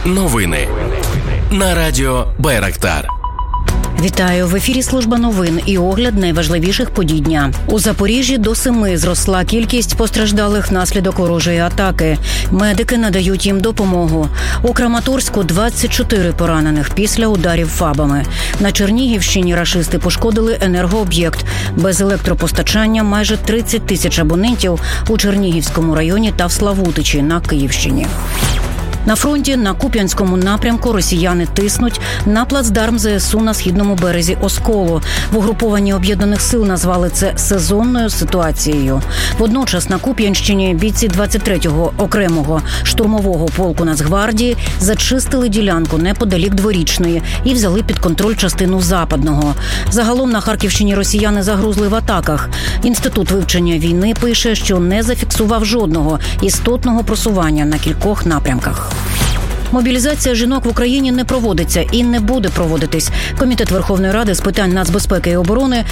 Новини на радіо Байрактар. Вітаю! В ефірі служба новин і огляд найважливіших подій дня. У Запоріжжі до 7 зросла кількість постраждалих внаслідок ворожої атаки. Медики надають їм допомогу. У Краматорську 24 поранених після ударів ФАБами. На Чернігівщині рашисти пошкодили енергооб'єкт. Без електропостачання майже 30 тисяч абонентів у Чернігівському районі та в Славутичі на Київщині. На фронті на Куп'янському напрямку росіяни тиснуть на плацдарм ЗСУ на східному березі Осколу. В угрупованні Об'єднаних сил назвали це сезонною ситуацією. Водночас на Куп'янщині бійці 23-го окремого штурмового полку Нацгвардії зачистили ділянку неподалік Дворічної і взяли під контроль частину Западного. Загалом на Харківщині росіяни загрузли в атаках. Інститут вивчення війни пише, що не зафіксував жодного істотного просування на кількох напрямках. Мобілізація жінок в Україні не проводиться і не буде проводитись. Комітет Верховної Ради з питань нацбезпеки і оборони